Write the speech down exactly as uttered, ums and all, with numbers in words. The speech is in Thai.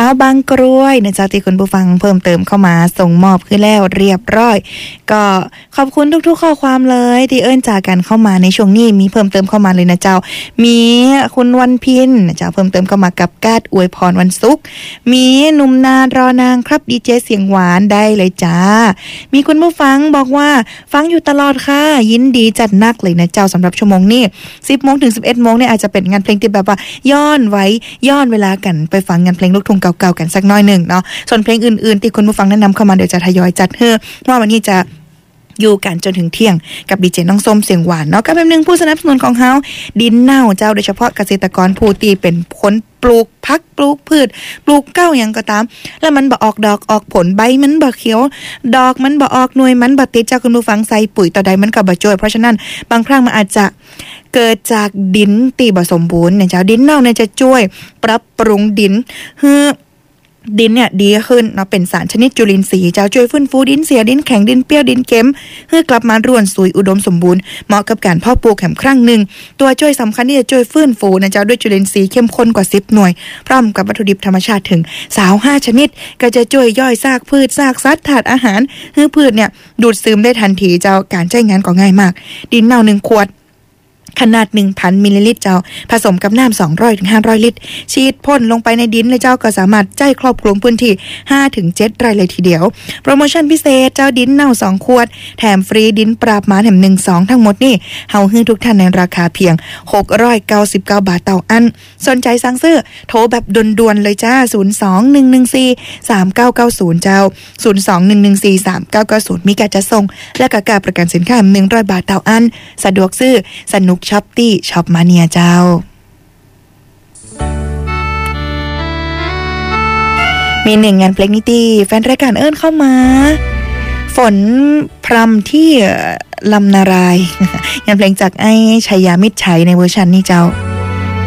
าวบางกรวยนะจ๊ะที่คุณผู้ฟังเพิ่มเติมเข้ามาส่งมอบขึ้นแล้วเรียบร้อยก็ขอบคุณทุกๆข้อความเลยที่เอิ้นจากกันเข้ามาในช่วงนี้มีเพิ่มเติมเข้ามาเลยนะเจ้ามีคุณวันพินนะจ๊ะเพิ่มเติมเข้ามากับการอวยพรวันศุกร์มีหนุ่มนารอนางครับดีเจเสียงหวานได้เลยจ้ามีคุณผู้ฟังบอกว่าฟังอยู่ตลอดค่ะยินดีจัดนักเลยนะเจ้าสำหรับชั่วโมงนี้ สิบโมงถึงสิบเอ็ดโมงเนี่ยอาจจะเป็นงานเพลงที่แบบว่าย้อนไว้ย้อนเวลากันไปฟังงานเพลงลูกทุ่งเก่าๆกันสักน้อยหนึ่งเนาะส่วนเพลงอื่นๆที่คุณผู้ฟังแนะนำเข้ามาเดี๋ยวจะทยอยจัดเฮ้อว่าวันนี้จะอยู่กันจนถึงเที่ยงกับดีเจน้องส้มเสียงหวานเนาะกับแบบนึงผู้สนับสนุนของเฮาดินเน่าเจ้าโดยเฉพาะเกษตรกรผู้ที่เป็นคนปลูกพักปลูกพืชปลูกเก้าอย่างก็ตามแล้วมันบ่ออกดอกออกผลใบมันบ่เขียวดอกมันบ่ออกหน่วยมันบ่ติดเจ้าคุณผู้ฟังใส่ปุ๋ยต่อใดมันก็บ่จ่อยเพราะฉะนั้นบางครั้งมันอาจจะเกิดจากดินตีบ่สมบูรณ์เนี่ยเจ้าดินเน่าเนี่ยจะช่วยปรับปรุงดินให้ดินเนี่ยดีขึ้นเนาะเป็นสารชนิดจุลินทรีย์จะช่วยฟื้นฟูดินเสียดินแข็งดินเปรี้ยวดินเค็มให้กลับมาร่วนสุยอุดมสมบูรณ์เหมาะกับการเพาะปลูกแห่งครั้งหนึ่งตัวช่วยสำคัญที่จะช่วยฟื้นฟูนะเจ้าด้วยจุลินทรีย์เข้มข้นกว่าสิบหน่วยพร้อมกับวัตถุดิบธรรมชาติถึงสาวห้าชนิดก็จะช่วยย่อยซากพืชซากสัตว์ธาตุอาหารให้พืชเนี่ยดูดซึมได้ทันทีเจ้าการใช้งานก็ง่ายมากดินเน่าหนึ่งขวดขนาด หนึ่งพัน มิลลิลิตรเจ้าผสมกับน้ำสองร้อยถึงห้าร้อยลิตรฉีดพ่นลงไปในดินเลยเจ้าก็สามารถใจครอบคลุมพื้นที่ ห้าถึงเจ็ด ไร่เลยทีเดียวโปรโมชั่นพิเศษเจ้าดินเน่าสองขวดแถมฟรีดินปราบหมาแถมหนึ่ง สองทั้งหมดนี่เฮาให้ทุกท่านในราคาเพียงหกร้อยเก้าสิบเก้าบาทต่ออันสนใจสั่งซื้อโทรแบบด่วนๆเลยจ้าศูนย์ สอง หนึ่ง หนึ่ง สี่ สาม เก้า เก้า ศูนย์ เจ้าศูนย์ สอง หนึ่ง หนึ่ง สี่ สาม เก้า เก้า ศูนย์มีการจัดส่งและก็การประกันสินค้าหนึ่งร้อยบาทต่ออันสะดวกซื้อสนุกช้อปปี้ช็อปมาเนียเจ้ามีหนึ่งงานเพลงนิตี้แฟนรายการเอิ้นเข้ามาฝนพรำที่ลำนารายงานเพลงจากไอ้ชัยยามิตรชัยในเวอร์ชันนี้เจ้า